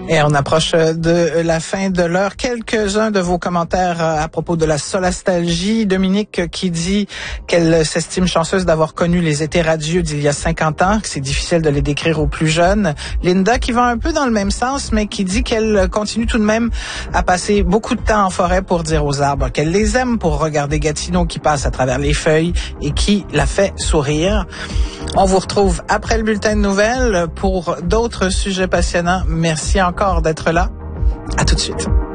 Et on approche de la fin de l'heure. Quelques-uns de vos commentaires à propos de la solastalgie. Dominique qui dit qu'elle s'estime chanceuse d'avoir connu les étés radieux d'il y a 50 ans, que c'est difficile de les décrire aux plus jeunes. Linda qui va un peu dans le même sens, mais qui dit qu'elle continue tout de même à passer beaucoup de temps en forêt pour dire aux arbres qu'elle les aime, pour regarder Gatineau qui passe à travers les feuilles et qui la fait sourire. On vous retrouve après le bulletin de nouvelles pour d'autres sujets passionnants. Merci encore d'être là. À tout de suite.